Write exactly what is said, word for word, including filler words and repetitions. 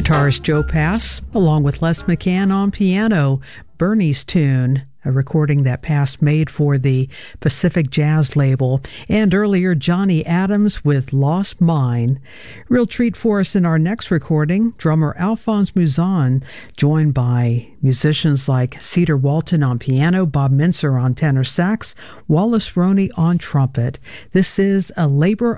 guitarist Joe Pass, along with Les McCann on piano, Bernie's Tune, a recording that Pass made for the Pacific Jazz label, and earlier Johnny Adams with Lost Mine. Real treat for us in our next recording, drummer Alphonse Mouzon, joined by musicians like Cedar Walton on piano, Bob Mincer on tenor sax, Wallace Roney on trumpet. This is A Labor